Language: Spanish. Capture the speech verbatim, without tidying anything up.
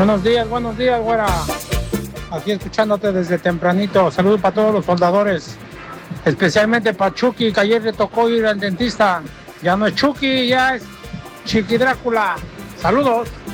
Buenos días, buenos días, güera. Aquí escuchándote desde tempranito. Saludos para todos los soldadores. Especialmente para Chucky, que ayer le tocó ir al dentista. Ya no es Chucky, ya es Chiqui Drácula. Saludos.